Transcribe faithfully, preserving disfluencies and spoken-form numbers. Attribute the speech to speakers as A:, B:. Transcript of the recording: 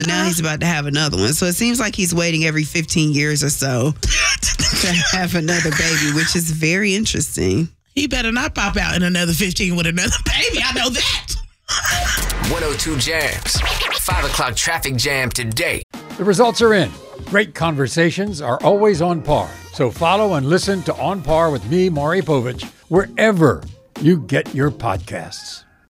A: Now he's about to have another one. So it seems like he's waiting every fifteen years or so to have another baby, which is very interesting.
B: He better not pop out in another fifteen with another baby. I know that.
C: one oh two Jams. five o'clock traffic jam today.
D: The results are in. Great conversations are always on par. So follow and listen to On Par with me, Maury Povich, wherever you get your podcasts.